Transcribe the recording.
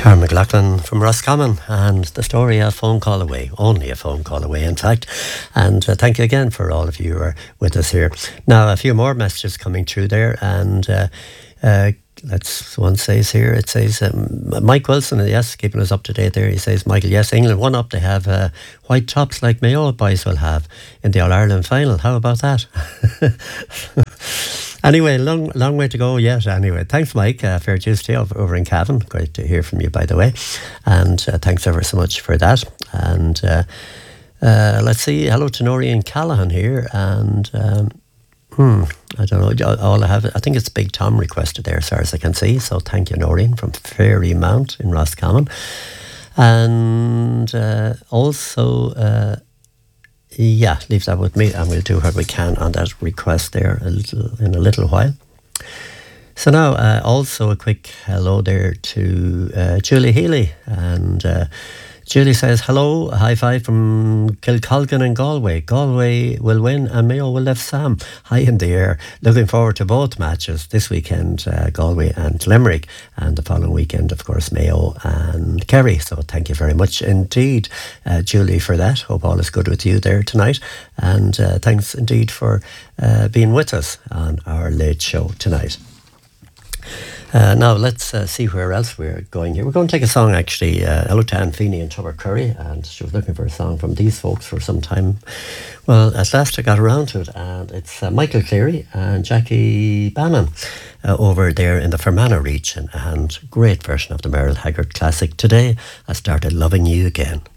Karen McLaughlin from Roscommon, and the story a phone call away, only a phone call away in fact. And thank you again for all of you who are with us here. Now a few more messages coming through there, and let's one says here, it says Mike Wilson, yes, keeping us up to date there. He says, Michael, yes, England one up, they have white tops like Mayo boys will have in the All-Ireland final. How about that? Anyway, long way to go yet. Anyway, thanks, Mike. Fair Tuesday over in Cavan. Great to hear from you, by the way. And thanks ever so much for that. And let's see. Hello to Noreen Callahan here. And I don't know. All I have, I think it's Big Tom requested there, as far as I can see. So thank you, Noreen, from Fairy Mount in Roscommon. And also... yeah, leave that with me and we'll do what we can on that request there in a little while. So now also a quick hello there to Julie Healy, and Julie says hello, high five from Kilcolgan and Galway. Galway will win and Mayo will lift Sam high in the air. Looking forward to both matches this weekend, Galway and Limerick, and the following weekend, of course, Mayo and Kerry. So thank you very much indeed, Julie, for that. Hope all is good with you there tonight, and thanks indeed for being with us on our late show tonight. Now let's see where else we're going here. We're going to take a song actually. Hello to Anne Feeney and Tubber Curry, and she was looking for a song from these folks for some time. Well, at last I got around to it, and it's Michael Cleary and Jackie Bannon over there in the Fermanagh region, and great version of the Merle Haggard classic, Today I Started Loving You Again.